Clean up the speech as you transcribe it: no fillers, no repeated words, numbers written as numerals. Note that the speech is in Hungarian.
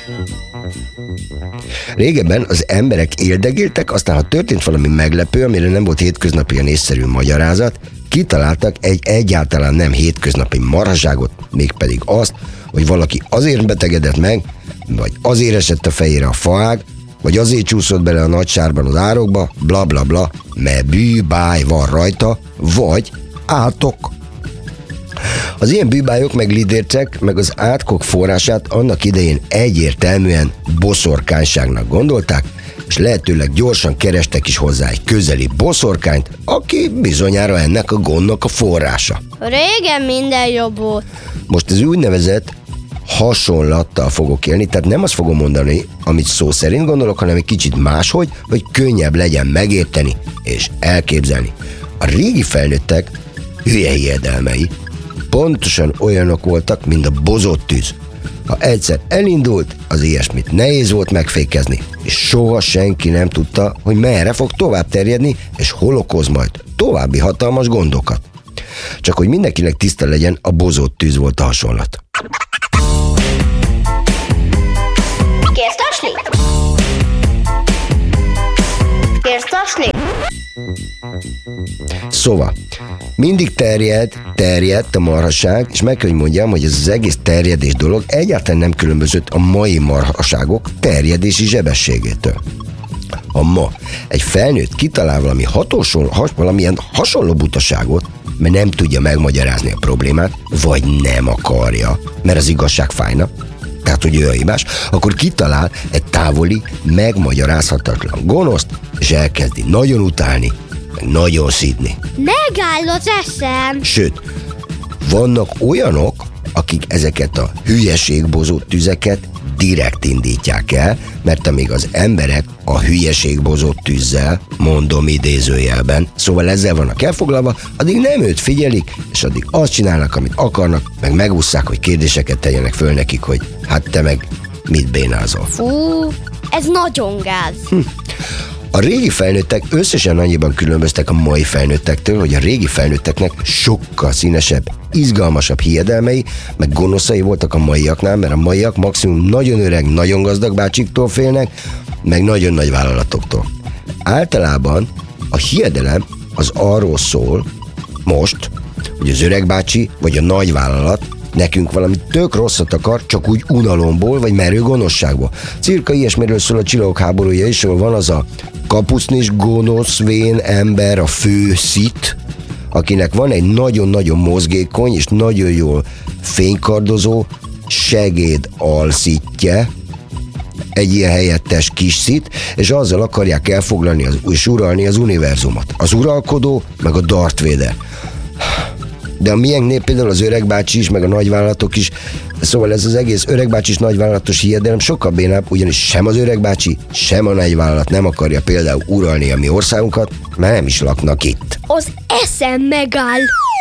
Régebben az emberek éldegéltek, aztán ha történt valami meglepő, amire nem volt hétköznapi észszerű magyarázat, kitaláltak egy egyáltalán nem hétköznapi marhaságot, mégpedig azt, hogy valaki azért betegedett meg, vagy azért esett a fejére a faág, vagy azért csúszott bele a nagy sárban az árokba, bla bla bla, mert bűbáj van rajta, vagy átok. Az ilyen bűbájok meg lidércek, meg az átkok forrását annak idején egyértelműen boszorkányságnak gondolták, és lehetőleg gyorsan kerestek is hozzá egy közeli boszorkányt, aki bizonyára ennek a gondnak a forrása. Régen minden jobb volt. Most ez úgynevezett hasonlattal fogok élni, tehát nem azt fogom mondani, amit szó szerint gondolok, hanem egy kicsit máshogy, hogy könnyebb legyen megérteni és elképzelni. A régi felnőttek hülye hiedelmei pontosan olyanok voltak, mint a bozott tűz. Ha egyszer elindult, az ilyesmit nehéz volt megfékezni, és soha senki nem tudta, hogy merre fog tovább terjedni, és hol okoz majd további hatalmas gondokat. Csak hogy mindenkinek tiszta legyen, a bozott tűz volt a hasonlat. Kérdasni? Szóval, mindig terjedt a marhaság, és meg kell, hogy mondjam, hogy ez az egész terjedés dolog egyáltalán nem különbözött a mai marhaságok terjedési zsebességétől. Ha ma egy felnőtt kitalál valamilyen hasonló butaságot, mert nem tudja megmagyarázni a problémát, vagy nem akarja, mert az igazság fájna, tehát hogy ő a hibás, akkor kitalál egy távoli, megmagyarázhatatlan gonoszt, és elkezdi nagyon utálni, meg nagyon szidni. Megáll az eszem! Sőt, vannak olyanok, akik ezeket a hülyeségbozott tüzeket direkt indítják el, mert amíg az emberek a hülyeségbozott tűzzel, mondom idézőjelben, szóval ezzel vannak elfoglalva, addig nem őt figyelik, és addig azt csinálnak, amit akarnak, meg megússzák, hogy kérdéseket tegyenek föl nekik, hogy hát te meg mit bénázol. Fú, ez nagyon gáz. A régi felnőttek összesen annyiban különböztek a mai felnőttektől, hogy a régi felnőtteknek sokkal színesebb, izgalmasabb hiedelmei, meg gonoszai voltak a maiaknál, mert a maiak maximum nagyon öreg, nagyon gazdag bácsiktól félnek, meg nagyon nagy vállalatoktól. Általában a hiedelem az arról szól most, hogy az öreg bácsi vagy a nagy vállalat nekünk valami tök rosszat akar, csak úgy unalomból vagy merő gonoszságból. Cirka ilyesmiről szól a Csillagok háborúja is, ahol van az a kapucnis, gonosz, vén ember, a fő szit, akinek van egy nagyon-nagyon mozgékony és nagyon jól fénykardozó segéd alszitje, egy ilyen helyettes kis szit, és azzal akarják elfoglalni és uralni az univerzumot. Az uralkodó, meg a Darth Vader. De a miénknél például az öregbácsi is, meg a nagyvállalatok is, szóval ez az egész öregbácsi és nagyvállalatos hiedelem sokkal bénább, ugyanis sem az öregbácsi, sem a nagyvállalat nem akarja például uralni a mi országunkat, mert nem is laknak itt. Az eszem megáll.